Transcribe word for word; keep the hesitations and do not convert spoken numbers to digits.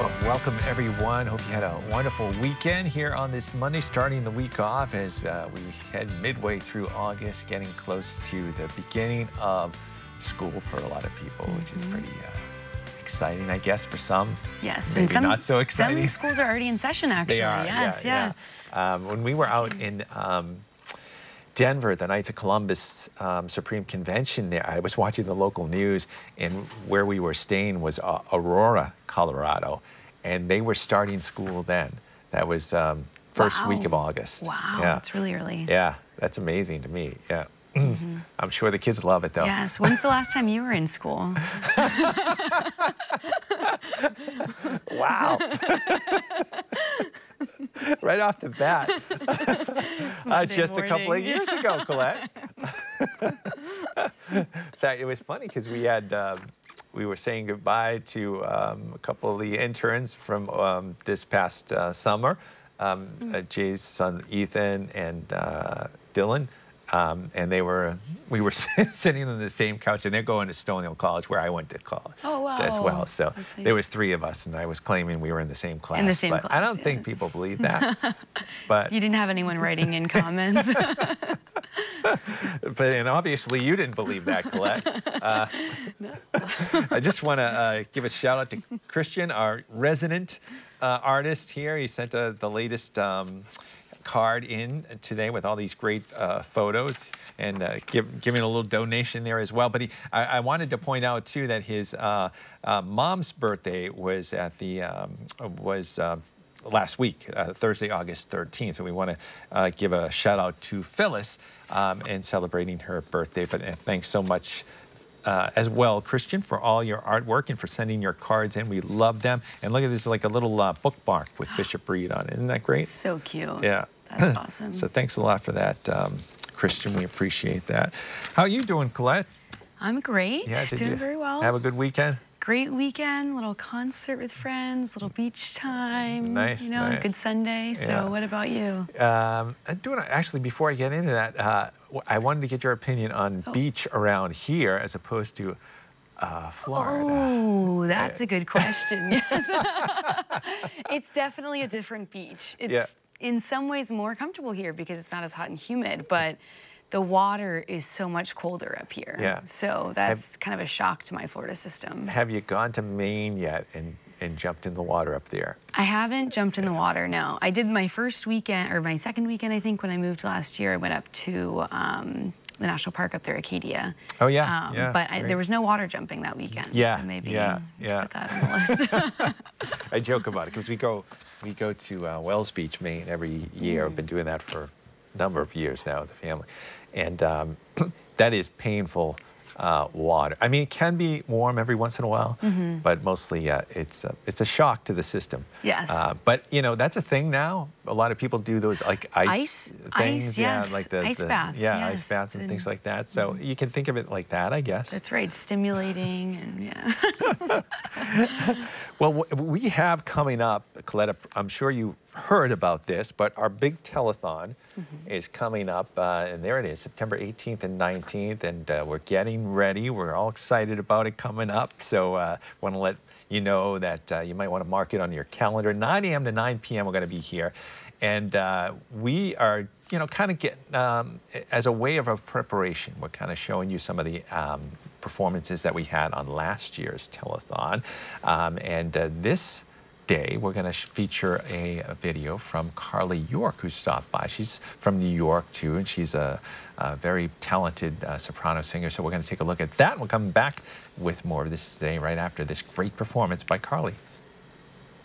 Well, welcome everyone. Hope you had a wonderful weekend here on this Monday, starting the week off as uh, we head midway through August, getting close to the beginning of school for a lot of people, mm-hmm. which is pretty uh, exciting, I guess, for some. Yes, maybe and some, not so exciting. Some schools are already in session, actually. They are, yes, yeah. yeah. Um, when we were out in um, Denver, the Knights of Columbus um, Supreme Convention there, I was watching the local news, and where we were staying was uh, Aurora, Colorado, and they were starting school then. That was um, first wow. week of August. Wow, yeah. That's really early. Yeah, that's amazing to me, yeah. Mm-hmm. I'm sure the kids love it, though. Yes. When's the last time you were in school? Wow. Right off the bat. uh, just morning. a couple of years ago, Colette. In fact, it was funny because we had, um, we were saying goodbye to um, a couple of the interns from um, this past uh, summer. Um, mm. uh, Jay's son, Ethan, and uh, Dylan. Um, and they were, we were sitting on the same couch, and they're going to Stonehill College, where I went to college oh, wow. as well. So nice. There was three of us, and I was claiming we were in the same class. In the same but class, I don't yeah. think people believe that. But you didn't have anyone writing in comments. But and obviously you didn't believe that, Colette. Uh, no. I just want to uh, give a shout out to Christian, our resident uh, artist here. He sent uh, the latest. Um, card in today with all these great uh, photos and uh, give, giving a little donation there as well. But he, I, I wanted to point out too that his uh, uh, mom's birthday was at the um, was uh, last week, uh, Thursday, August thirteenth. So we want to uh, give a shout out to Phyllis um, and celebrating her birthday. But uh, thanks so much. Uh, as well, Christian, for all your artwork and for sending your cards in. We love them. And look at this, like a little uh, bookmark with Bishop Reed on it. Isn't that great? So cute. Yeah. That's awesome. So thanks a lot for that, um, Christian. We appreciate that. How are you doing, Colette? I'm great. Yeah, did doing you very well. Have a good weekend? Great weekend, little concert with friends, little beach time. Nice, You know, nice. a good Sunday. So yeah. what about you? Um, I'm doing, actually, before I get into that, uh, I wanted to get your opinion on oh. beach around here as opposed to uh, Florida. Oh, that's a good question. Yes. It's definitely a different beach. It's yeah. in some ways more comfortable here because it's not as hot and humid, but the water is so much colder up here. Yeah. So that's have, kind of a shock to my Florida system. Have you gone to Maine yet and, and jumped in the water up there? I haven't jumped in the water, no. I did my first weekend, or my second weekend, I think, when I moved last year. I went up to um, the national park up there, Acadia. Oh, yeah. Um, yeah but I, there was no water jumping that weekend. Yeah. So maybe yeah. Yeah. put that on the list. I joke about it because we go, we go to uh, Wells Beach, Maine every year. Mm. I've been doing that for a number of years now with the family. And um, that is painful uh, water. I mean, it can be warm every once in a while, mm-hmm. but mostly uh, it's, uh, it's a shock to the system. Yes. Uh, but, you know, that's a thing now. A lot of people do those like ice, ice things. Ice, yeah, yes. like the, ice the, baths. Yeah, yes. ice baths and, and things like that. So mm-hmm. you can think of it like that, I guess. That's right, stimulating and yeah. Well, we have coming up, Colette, I'm sure you heard about this, but our big telethon mm-hmm. is coming up, uh, and there it is, September eighteenth and nineteenth, and uh, we're getting ready. We're all excited about it coming up, so I uh, want to let you know that uh, you might want to mark it on your calendar. nine A M to nine P M we're going to be here, and uh, we are, you know, kind of getting, um, as a way of a preparation, we're kind of showing you some of the um, performances that we had on last year's telethon, um, and uh, this day we're going to feature a, a video from Carly York, who stopped by. She's from New York too, and she's a, a very talented uh, soprano singer. So we're going to take a look at that. We'll come back with more of this today right after this great performance by Carly.